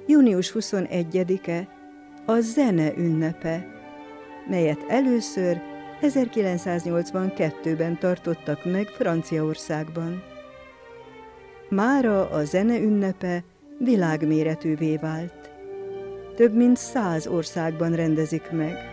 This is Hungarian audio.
Június 21-e a zene ünnepe, melyet először 1982-ben tartottak meg Franciaországban. Mára a zene ünnepe világméretűvé vált. Több mint 100 országban rendezik meg.